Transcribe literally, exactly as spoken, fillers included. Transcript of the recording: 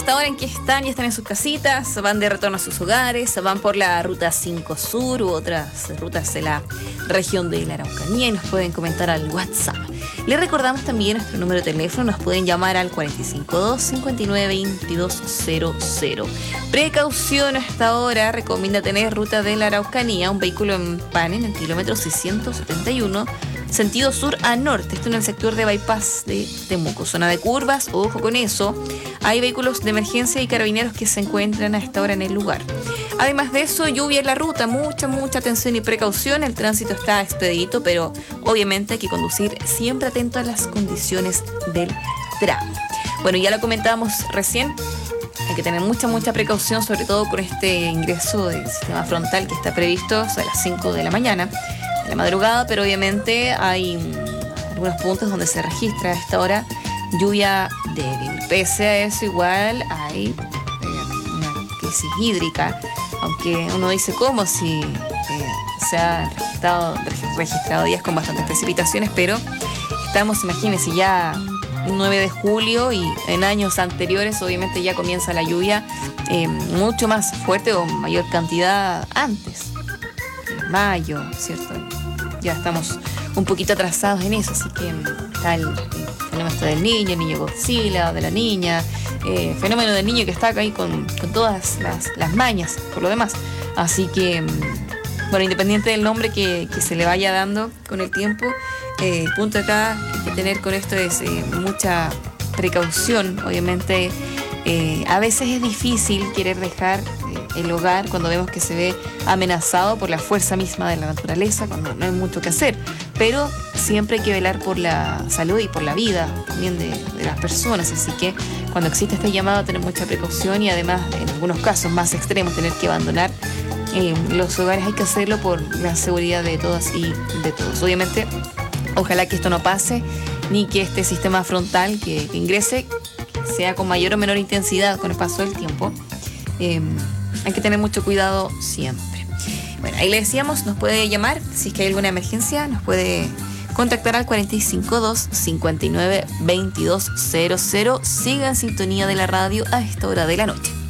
esta hora en que están, ya están en sus casitas, van de retorno a sus hogares, van por la ruta cinco Sur u otras rutas de la región de la Araucanía y nos pueden comentar al WhatsApp. Les recordamos también nuestro número de teléfono, nos pueden llamar al cuatro cinco dos, cinco nueve dos dos cero cero. Precaución, a esta hora recomienda tener ruta de la Araucanía, un vehículo en pan en el kilómetro seiscientos setenta y uno, sentido sur a norte, esto en el sector de bypass de Temuco, zona de curvas, ojo con eso. Hay vehículos de emergencia y carabineros que se encuentran a esta hora en el lugar. Además de eso, lluvia en la ruta, mucha, mucha atención y precaución. El tránsito está expedito, pero obviamente hay que conducir siempre atento a las condiciones del tramo. Bueno, ya lo comentábamos recién, hay que tener mucha, mucha precaución, sobre todo con este ingreso del sistema frontal que está previsto a las cinco de la mañana, de la madrugada, pero obviamente hay algunos puntos donde se registra a esta hora lluvia débil. Pese a eso, igual hay eh, una crisis hídrica, aunque uno dice cómo si eh, se han registrado, registrado días con bastantes precipitaciones, pero estamos, imagínense, ya nueve de julio y en años anteriores obviamente ya comienza la lluvia eh, mucho más fuerte o mayor cantidad antes, en mayo, ¿cierto? Ya estamos un poquito atrasados en eso, así que está el, el fenómeno este del niño, el niño Godzilla, de la niña, eh, fenómeno del niño que está acá ahí con, con todas las, las mañas, por lo demás. Así que, bueno, independiente del nombre que, que se le vaya dando con el tiempo, eh, el punto acá que hay que tener con esto es eh, mucha precaución. Obviamente, eh, a veces es difícil querer dejar eh, el hogar cuando vemos que se ve amenazado por la fuerza misma de la naturaleza, cuando no hay mucho que hacer. Pero siempre hay que velar por la salud y por la vida también de, de las personas. Así que cuando existe este llamado a tener mucha precaución y además en algunos casos más extremos tener que abandonar eh, los hogares, hay que hacerlo por la seguridad de todas y de todos. Obviamente, ojalá que esto no pase ni que este sistema frontal que, que ingrese sea con mayor o menor intensidad con el paso del tiempo. Eh, hay que tener mucho cuidado siempre. Bueno, ahí le decíamos, nos puede llamar si es que hay alguna emergencia, nos puede contactar al cuatro cinco dos, cinco nueve dos dos cero cero. Siga en sintonía de la radio a esta hora de la noche.